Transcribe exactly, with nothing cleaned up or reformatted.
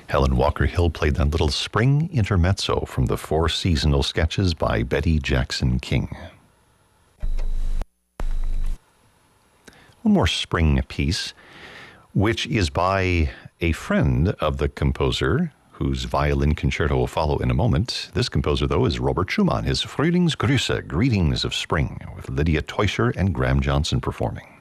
Helen Walker Hill played that little spring intermezzo from the Four Seasonal Sketches by Betty Jackson King. One more spring piece, which is by a friend of the composer, whose violin concerto will follow in a moment. This composer, though, is Robert Schumann. His Frühlingsgrüße, Greetings of Spring, with Lydia Teuscher and Graham Johnson performing.